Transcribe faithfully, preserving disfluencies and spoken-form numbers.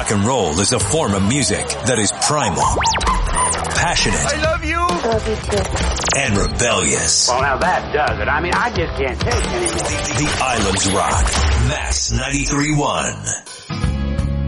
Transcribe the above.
rock and roll is a form of music that is primal, passionate. I love you. Love you too. And rebellious. Well, now that does it. I mean, I just can't take anymore. The, the Islands Rock. Max ninety-three point one.